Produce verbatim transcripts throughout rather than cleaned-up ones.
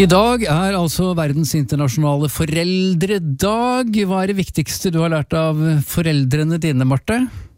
I dag er altså verdens internasjonale foreldredag. Hva er det viktigste du har lært av foreldrene dine, Marte?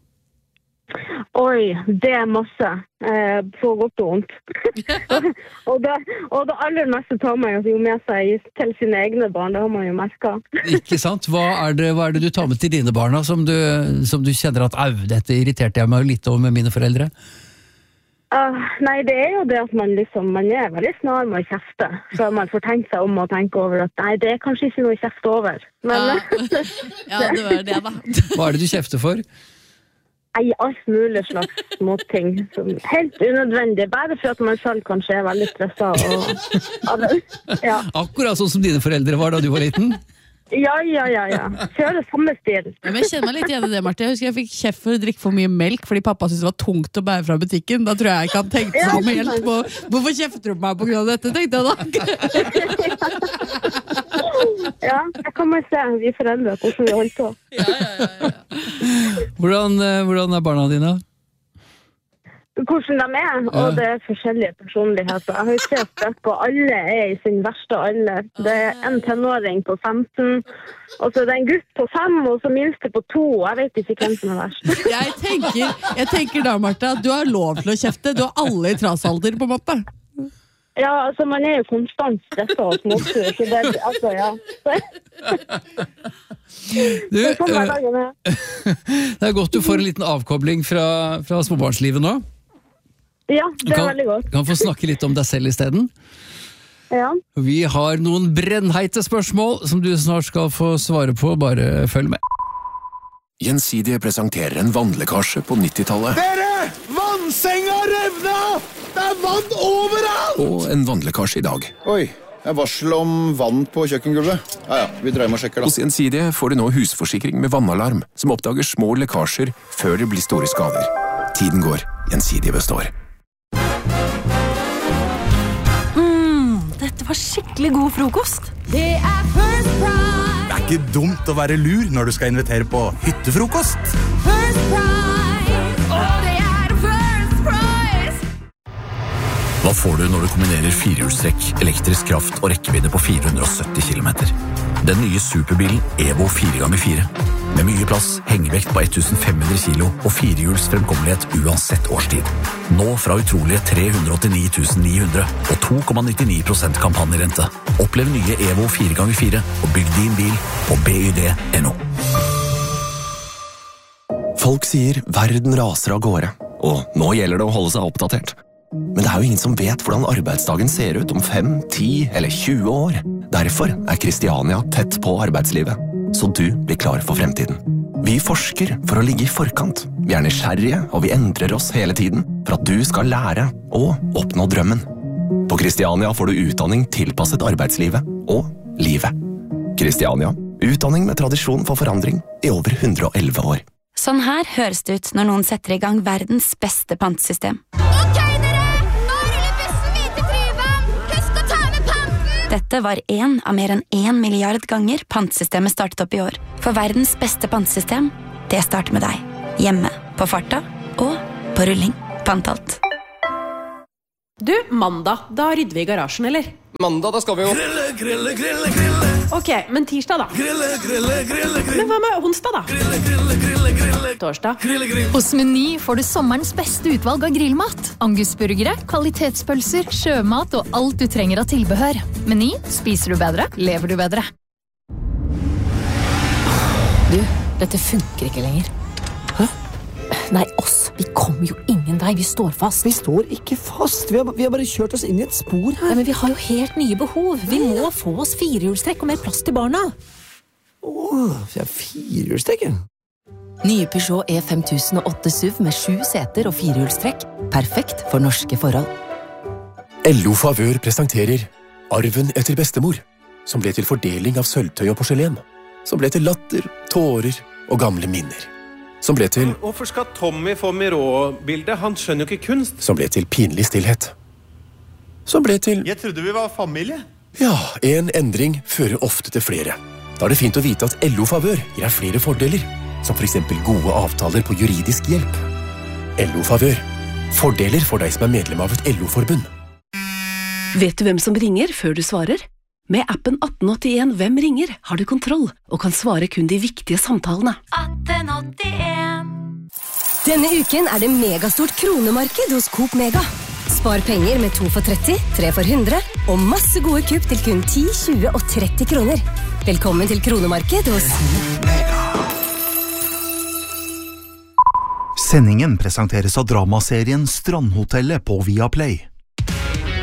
Oi, det er masse. Eh, på godt og ondt. og, det, og det aller meste tar man jo med seg til sine egne barn, det har man jo merket. Ikke sant? Hva er, det, hva er det du tar med til dine barna som du, som du kjenner at, au, dette irriterte jeg meg litt over med mine foreldre? Uh, nei, det er jo det at man liksom, man er veldig snar med å kjefte, så man får tenke seg om og tenke over at nei, det er kanskje ikke noe å kjefte over. Men, ja. ja, det var det da. Hva er det du kjefter for? Nei, alt mulig slags små ting. Helt unødvendig, bare for at man selv kanskje er veldig stresset. Og, ja. Akkurat sånn som dine foreldre var da du var liten? Ja, ja, ja, ja. Kjøre samme stil. Ja, men jeg kjenner meg litt igjen i det, Marte. Jeg husker jeg fikk kjeft for å drikke for mye melk, fordi pappa syntes det var tungt å bære fra butikken. Da tror jeg ikke han tenkte seg om helt på hvorfor kjefter du på meg på grunn av dette, tenkte jeg da. Ja, det kan man se, vi foreldre, hvordan vi holder på. Ja, ja, ja, ja. Hvordan, hvordan er barna dine? Hvordan de er, og det er forskjellige personligheter. Jeg har jo tre stykker, og alle er i sin verste alder. Det er en tenåring på femten, og så er det en gutt på fem, og så minste på to, og jeg vet ikke hvem som er verst. Jeg tenker, jeg tenker da, Marte, at du har lov til å kjefte. Du har alle i trasalder, på en måte. Ja, altså, man er jo konstant stresset og småtur, så det er, altså, ja. Du, det, er. det er godt du får en liten avkobling fra, fra småbarnslivet nå. Ja, det er kan, veldig godt. Kan få snakke litt om deg selv i stedet. Ja. Vi har noen brennheite spørsmål som du snart skal få svare på, bare følg med. Gjensidige presenterer en vannlekkasje på nittitallet. Dere! Vannsenga revna! Det er vann overalt! Og en vannlekkasje i dag. Oi, det er varsel om vann på kjøkkengulvet. Ja, ja, vi dreier med og sjekker da. Hos Gjensidige får du nå husforsikring med vannalarm, som oppdager små lekkasjer før det blir store skader. Tiden går, Gjensidige består. Dette var skikkelig god frokost. Det er First Price. Det er ikke dumt å være lur når du skal invitere på hyttefrokost. First Price. Og det er First Price. Hva får du når du kombinerer firehjulstrekk, elektrisk kraft og rekkevidde på fire hundre og sytti kilometer? Den nye superbilen Evo fire ganger fire. Med mye plass, hengevekt på tusen fem hundre kilo og firehjuls fremkommelighet uansett årstid. Nå fra utrolige tre hundre og åttini tusen ni hundre og to komma nittini prosent kampanjerente. Opplev nye Evo fire ganger fire og bygg din bil på B Y D punktum N O. Folk sier verden raser av gårde, og nå gjelder det å holde seg oppdatert. Men det er jo ingen som vet hvordan arbeidsdagen ser ut om fem, ti eller tjue år. Derfor er Kristiania tett på arbeidslivet, så du blir klar for fremtiden. Vi forsker for å ligge i forkant. Vi er nysgjerrige, og vi endrer oss hele tiden for at du skal lære og oppnå drømmen. På Kristiania får du utdanning tilpasset arbeidslivet og livet. Kristiania, utdanning med tradisjon for forandring i over hundre og elleve år. Sånn her høres det ut når noen setter i gang verdens beste pantesystem. Ok, dere! Nå ruller bussen hvite Tryvann! Husk å ta med panten! Dette var en av mer enn en milliard ganger pantsystemet startet opp i år. For verdens beste pantesystem, det starter med deg. Hjemme, på farta og på rulling. Pantalt. Du, mandag, da rydder vi i garasjen, eller? Mandag, da skal vi jo Grille, grille, grille, grille. Ok, men tirsdag da? Grille, grille, grille, grille. Men hva med onsdag da? Grille, grille, grille, grille. Torsdag? Grille, grille. Hos Meny får du sommerens beste utvalg av grillmat. Angusburgere, kvalitetspølser, sjømat og alt du trenger av tilbehør. Meny, spiser du bedre, lever du bedre. Du, dette funker ikke lenger. Hæ? Nei, oss. Vi kommer jo ingen vei. Vi står fast. Vi står ikke fast. Vi har, vi har bare kjørt oss inn i et spor her. Nei, men vi har jo helt nye behov. Vi må få oss firehjulstrekk og mer plass til barna. Åh, vi har firehjulstrekk. Nye Peugeot E fem tusen og åtte S U V med sju seter og firehjulstrekk. Perfekt for norske forhold. L O Favør presenterer Arven etter bestemor, som ble til fordeling av sølvtøy og porselen, som ble til latter, tårer og gamle minner. Som ble til... Hvorfor skal Tommy få Miró-bildet? Han skjønner jo ikke kunst. Som ble til pinlig stillhet. Som ble til... Jeg trodde vi var familie. Ja, en endring fører ofte til flere. Da er det fint å vite at L O Favør gir deg flere fordeler, som for eksempel gode avtaler på juridisk hjelp. L O Favør. Fordeler for deg som er medlem av et L O-forbund. Vet du hvem som ringer før du svarer? Med appen atten åttien Hvem ringer har du kontroll og kan svare kun de viktige samtalene. atten åttien Denne uken er det megastort kronemarked hos Coop Mega. Spar penger med to for tretti, tre for hundre og masse gode kupp til kun ti, tjue og tretti kroner. Velkommen til kronemarked hos Sendingen presenteres av dramaserien Strandhotellet på Viaplay.